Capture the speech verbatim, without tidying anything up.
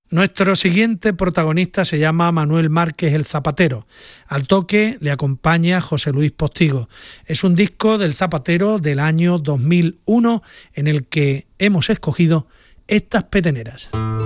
Nuestro siguiente protagonista se llama Manuel Márquez el Zapatero. Al toque le acompaña José Luis Postigo. Es un disco del Zapatero del año dos mil uno en el que hemos escogido estas peteneras.